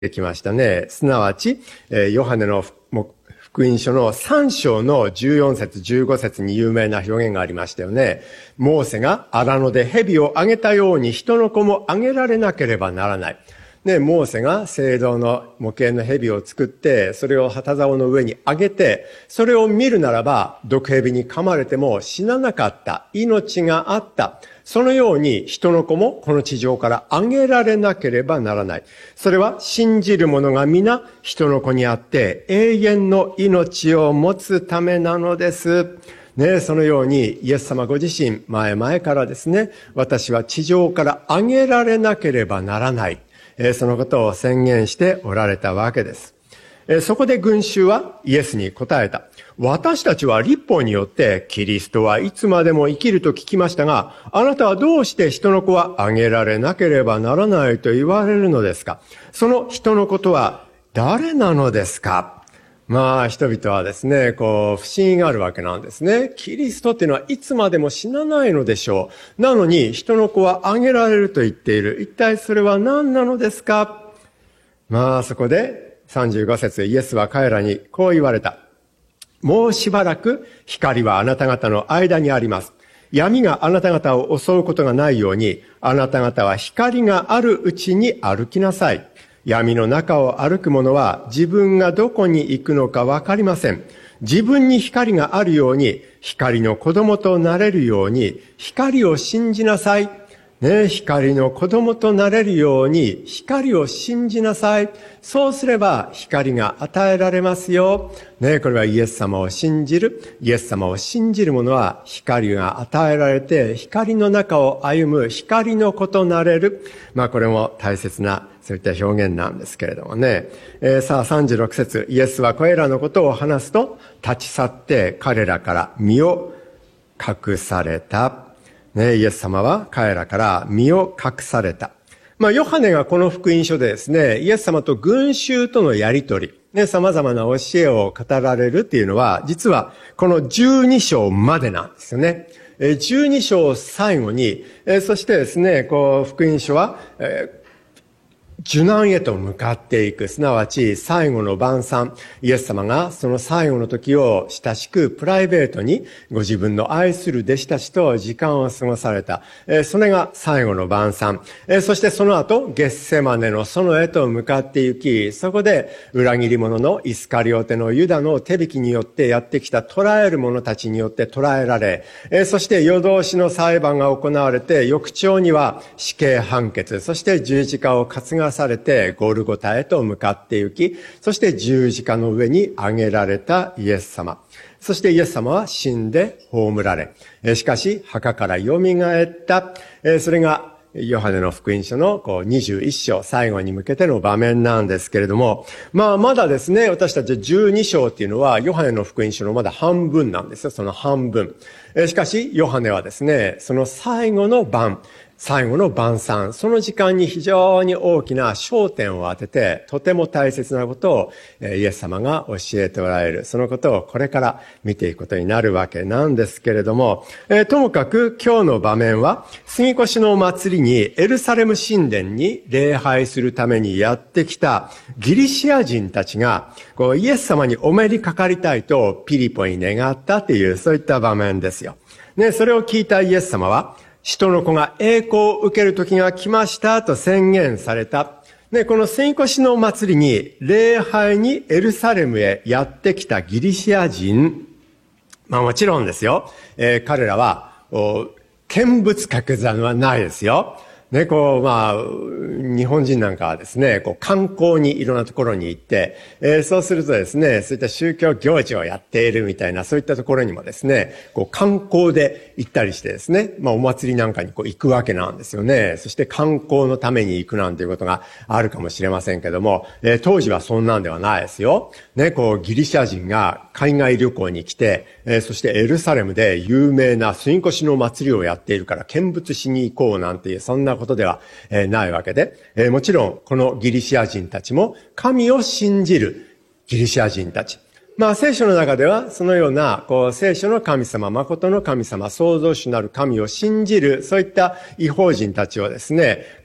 きましたね。すなわち、ヨハネの福音書の3章の14節15節に有名な表現がありましたよね。モーセが荒野で蛇をあげたように人の子もあげられなければならない。ね、モーセが聖堂の模型の蛇を作って、それを旗竿の上に上げて、それを見るならば、毒蛇に噛まれても死ななかった。命があった。そのように人の子もこの地上から上げられなければならない。それは信じる者が皆人の子にあって永遠の命を持つためなのです。ね、そのようにイエス様ご自身、前々からですね、私は地上から上げられなければならない。そのことを宣言しておられたわけです。そこで群衆はイエスに答えた。私たちは律法によってキリストはいつまでも生きると聞きましたが、あなたはどうして人の子はあげられなければならないと言われるのですか？その人の子とは誰なのですか？人々はですね、不思議があるわけなんですね。キリストっていうのはいつまでも死なないのでしょう。なのに人の子はあげられると言っている。一体それは何なのですか？そこで35節イエスは彼らにこう言われた。もうしばらく光はあなた方の間にあります。闇があなた方を襲うことがないように、あなた方は光があるうちに歩きなさい。闇の中を歩く者は自分がどこに行くのかわかりません。自分に光があるように、光の子供となれるように、光を信じなさい。ね、光の子供となれるように光を信じなさい。そうすれば光が与えられますよ。ね、これはイエス様を信じる。イエス様を信じる者は光が与えられて光の中を歩む光の子となれる。これも大切なそういった表現なんですけれどもね。さあ36節イエスはこれらのことを話すと立ち去って彼らから身を隠された。ね、イエス様は彼らから身を隠された。ヨハネがこの福音書でですね、イエス様と群衆とのやりとり、ね、様々な教えを語られるっていうのは、実はこの12章までなんですよね。12章最後に、そしてですね、福音書は、受難へと向かっていく。すなわち最後の晩餐。イエス様がその最後の時を親しくプライベートにご自分の愛する弟子たちと時間を過ごされた。それが最後の晩餐。そしてその後、ゲッセマネの園へと向かって行き、そこで裏切り者のイスカリオテのユダの手引きによってやってきた捕らえる者たちによって捕らえられ、そして夜通しの裁判が行われて、翌朝には死刑判決、そして十字架を担がされてゴルゴタへと向かって行き、そして十字架の上に上げられたイエス様。そしてイエス様は死んで葬られ、しかし墓から蘇った。それがヨハネの福音書の21章最後に向けての場面なんですけれども、まだですね、私たち12章っていうのはヨハネの福音書のまだ半分なんですよ、その半分。しかしヨハネはですね、その最後の晩餐、その時間に非常に大きな焦点を当てて、とても大切なことをイエス様が教えておられる。そのことをこれから見ていくことになるわけなんですけれども、ともかく今日の場面は、杉越の祭りにエルサレム神殿に礼拝するためにやってきたギリシア人たちが、イエス様にお目にかかりたいとピリポに願ったという、そういった場面ですよ。ね、それを聞いたイエス様は、人の子が栄光を受ける時が来ましたと宣言された。ね、この杉越の祭りに礼拝にエルサレムへやってきたギリシア人。もちろんですよ。彼らは、見物掛け算はないですよ。ね、日本人なんかはですね、観光にいろんなところに行って、そうするとですね、そういった宗教行事をやっているみたいな、そういったところにもですね、観光で行ったりしてですね、お祭りなんかに行くわけなんですよね。そして観光のために行くなんていうことがあるかもしれませんけども、当時はそんなんではないですよ。ね、ギリシャ人が海外旅行に来て、そしてエルサレムで有名な杉越の祭りをやっているから見物しに行こうなんていう、そんなことではないわけで、もちろんこのギリシア人たちも神を信じるギリシア人たち。聖書の中ではそのような聖書の神様、誠の神様、創造主なる神を信じるそういった異邦人たちをですね、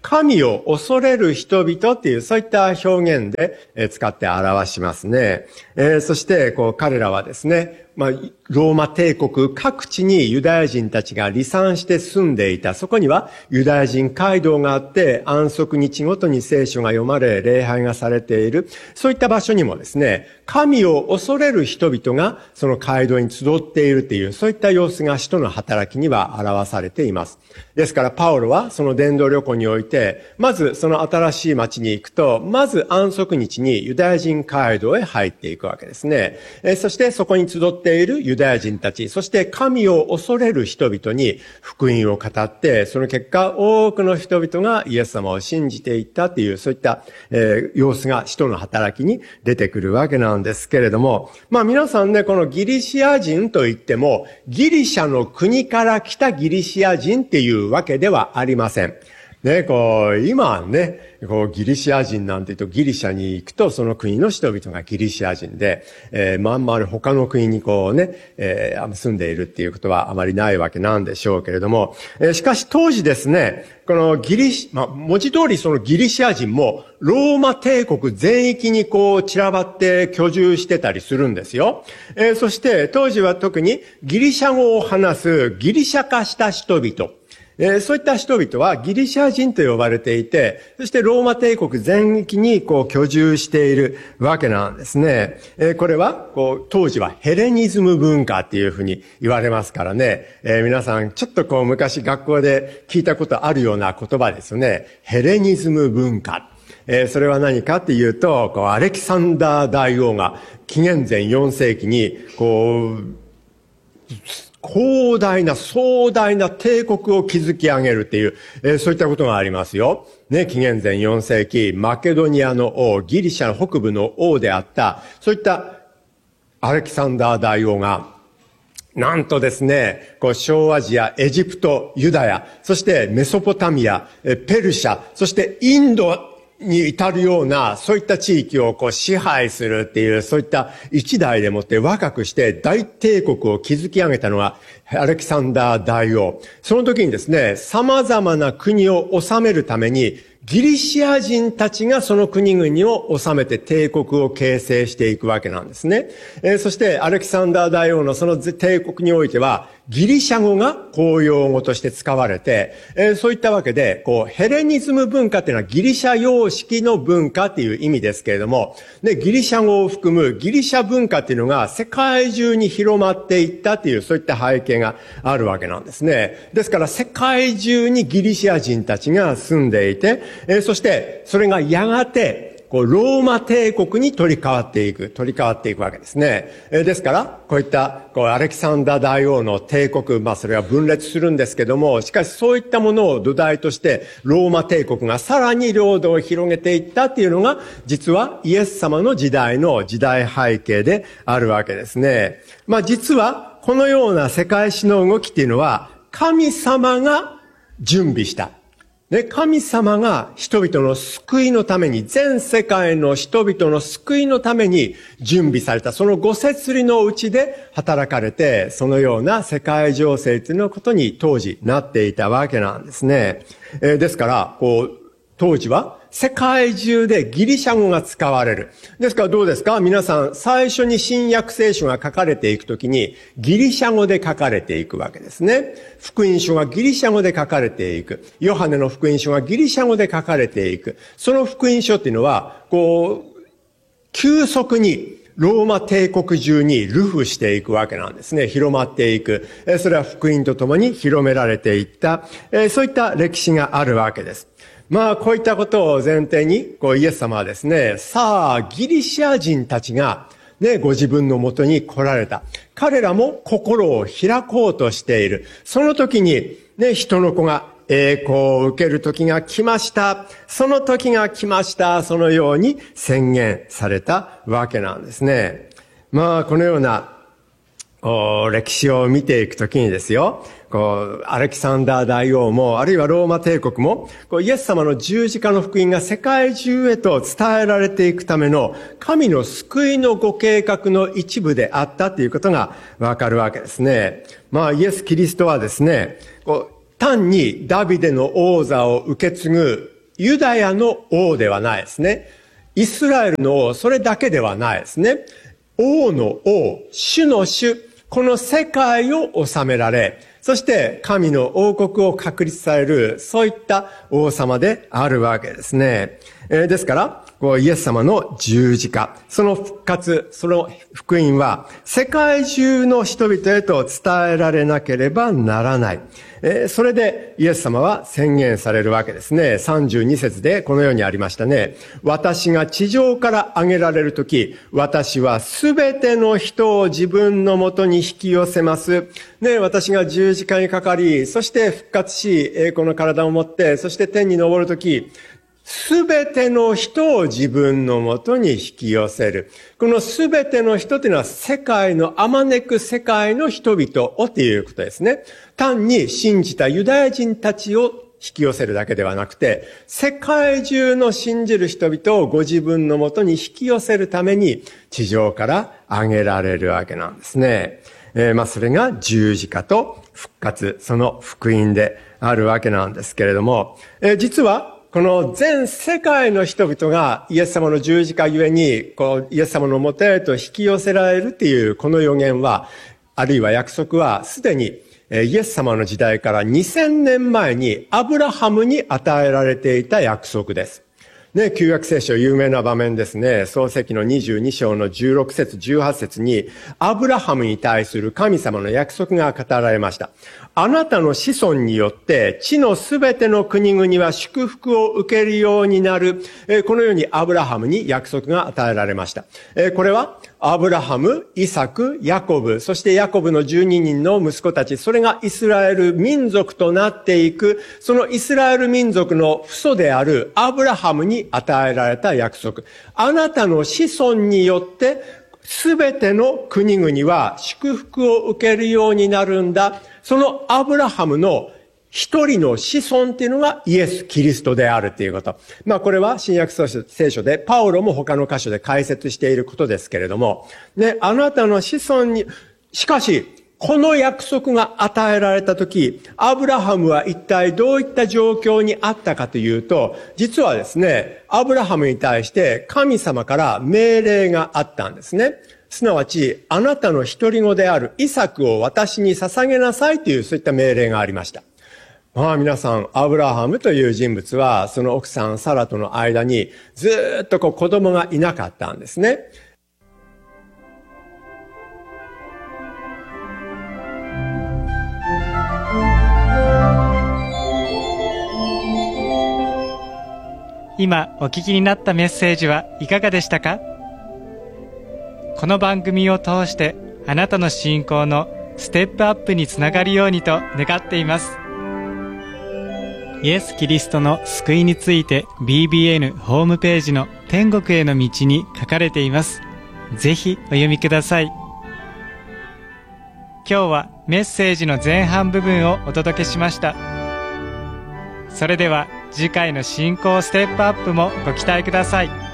神を恐れる人々っていう、そういった表現で使って表しますね。そして、彼らはですね、ローマ帝国各地にユダヤ人たちが離散して住んでいた。そこにはユダヤ人街道があって、安息日ごとに聖書が読まれ、礼拝がされている。そういった場所にもですね、神を恐れる人々がその街道に集っているという、そういった様子が使徒の働きには表されています。ですから、パウロはその伝道旅行において、まずその新しい町に行くと、まず安息日にユダヤ人街道へ入っていくわけですね。そしてそこに集っているユダヤ人たち、そして神を恐れる人々に福音を語って、その結果多くの人々がイエス様を信じていったという、そういった、様子が使徒の働きに出てくるわけなんですけれども、皆さんね、このギリシア人といっても、ギリシャの国から来たギリシア人っていうわけではありません。ね、今ね、ギリシア人なんて言うと、ギリシャに行くと、その国の人々がギリシア人で、まんまる他の国に住んでいるっていうことはあまりないわけなんでしょうけれども、しかし当時ですね、この文字通りそのギリシア人も、ローマ帝国全域に散らばって居住してたりするんですよ。そして当時は特にギリシャ語を話すギリシャ化した人々、そういった人々はギリシャ人と呼ばれていて、そしてローマ帝国全域に居住しているわけなんですね。これは当時はヘレニズム文化っていうふうに言われますからね。皆さんちょっと昔学校で聞いたことあるような言葉ですよね。ヘレニズム文化。それは何かっていうと、アレキサンダー大王が紀元前4世紀に広大な壮大な帝国を築き上げるっていう、そういったことがありますよ。ね、紀元前4世紀、マケドニアの王、ギリシャの北部の王であった、そういったアレキサンダー大王が、なんとですね、小アジア、エジプト、ユダヤ、そしてメソポタミア、ペルシャ、そしてインド、に至るような、そういった地域を支配するっていう、そういった一代でもって若くして大帝国を築き上げたのがアレキサンダー大王。その時にですね、様々な国を治めるために、ギリシア人たちがその国々を治めて帝国を形成していくわけなんですね。そしてアレキサンダー大王のその帝国においては、ギリシャ語が公用語として使われて、そういったわけで、ヘレニズム文化っていうのはギリシャ様式の文化っていう意味ですけれども、で、ギリシャ語を含むギリシャ文化っていうのが世界中に広まっていったっていう、そういった背景があるわけなんですね。ですから世界中にギリシア人たちが住んでいて、そしてそれがやがて、ローマ帝国に取り替わっていくわけですね。ですから、こういったアレキサンダー大王の帝国、それは分裂するんですけども、しかしそういったものを土台として、ローマ帝国がさらに領土を広げていったっていうのが、実はイエス様の時代の時代背景であるわけですね。実は、このような世界史の動きっていうのは、神様が準備した。神様が人々の救いのために、全世界の人々の救いのために準備された、そのご摂理のうちで働かれて、そのような世界情勢というのことに当時なっていたわけなんですね。ですから、当時は世界中でギリシャ語が使われる。ですからどうですか？皆さん、最初に新約聖書が書かれていくときに、ギリシャ語で書かれていくわけですね。福音書がギリシャ語で書かれていく。ヨハネの福音書がギリシャ語で書かれていく。その福音書っていうのは、急速にローマ帝国中に流布していくわけなんですね。広まっていく。それは福音とともに広められていった、そういった歴史があるわけです。こういったことを前提に、イエス様はですね、さあ、ギリシア人たちが、ご自分のもとに来られた。彼らも心を開こうとしている。その時に、人の子が栄光を受ける時が来ました。その時が来ました。そのように宣言されたわけなんですね。このような、歴史を見ていくときにですよ、アレキサンダー大王も、あるいはローマ帝国も、イエス様の十字架の福音が世界中へと伝えられていくための神の救いのご計画の一部であったということがわかるわけですね。イエス・キリストはですね、単にダビデの王座を受け継ぐユダヤの王ではないですね。イスラエルの王、それだけではないですね。王の王、主の主、この世界を治められ、そして神の王国を確立される、そういった王様であるわけですね。ですから、イエス様の十字架、その復活、その福音は世界中の人々へと伝えられなければならない。それでイエス様は宣言されるわけですね。32節でこのようにありましたね。私が地上から上げられるとき、私はすべての人を自分のもとに引き寄せます。ね、私が十字架にかかり、そして復活し、栄光の体を持って、そして天に昇るとき、すべての人を自分のもとに引き寄せる。このすべての人というのは世界の、あまねく世界の人々をということですね。単に信じたユダヤ人たちを引き寄せるだけではなくて、世界中の信じる人々をご自分のもとに引き寄せるために地上から上げられるわけなんですね。それが十字架と復活、その福音であるわけなんですけれども、実はこの全世界の人々がイエス様の十字架ゆえに、イエス様のもとへと引き寄せられるっていうこの予言は、あるいは約束はすでにイエス様の時代から2000年前にアブラハムに与えられていた約束です。ね、旧約聖書有名な場面ですね。創世記の22章の16節18節に、アブラハムに対する神様の約束が語られました。あなたの子孫によって地のすべての国々は祝福を受けるようになる。このようにアブラハムに約束が与えられました。これはアブラハム、イサク、ヤコブ、そしてヤコブの12人の息子たち、それがイスラエル民族となっていく、そのイスラエル民族の父祖であるアブラハムに与えられた約束。あなたの子孫によってすべての国々は祝福を受けるようになるんだ。そのアブラハムの一人の子孫っていうのがイエス・キリストであるっていうこと。これは新約聖書でパウロも他の箇所で解説していることですけれども、ね、あなたの子孫に、しかし、この約束が与えられたとき、アブラハムは一体どういった状況にあったかというと、実はですね、アブラハムに対して神様から命令があったんですね。すなわち、あなたの一人子であるイサクを私に捧げなさいというそういった命令がありました。皆さん、アブラハムという人物は、その奥さんサラとの間にずっと子供がいなかったんですね。 今お聞きになったメッセージはいかがでしたか？この番組を通してあなたの信仰のステップアップにつながるようにと願っています。イエス・キリストの救いについて BBN ホームページの天国への道に書かれています。ぜひお読みください。今日はメッセージの前半部分をお届けしました。それでは次回の信仰ステップアップもご期待ください。